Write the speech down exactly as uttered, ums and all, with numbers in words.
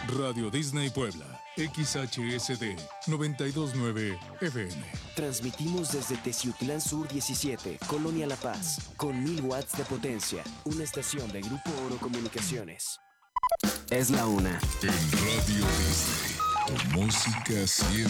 Radio Disney Puebla, X H S D noventa y dos punto nueve F M. Transmitimos desde Teciutlán Sur diecisiete, Colonia La Paz, con mil watts de potencia. Una estación de Grupo Oro Comunicaciones. Es la una. En Radio Disney, tu música siempre